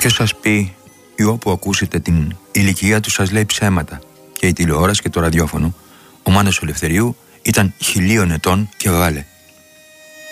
Όποιος σας πει ή όπου ακούσετε την ηλικία του σας λέει ψέματα. Και η τηλεόραση και το ραδιόφωνο, ο Μάνος Ελευθερίου ήταν 1000 ετών και γάλε.